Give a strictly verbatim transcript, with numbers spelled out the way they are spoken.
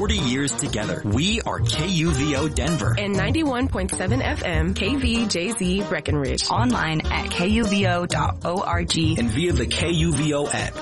forty years together. We are K U V O Denver. And ninety-one point seven F M K V J Z Breckenridge. Online at K U V O dot org. And via the K U V O app.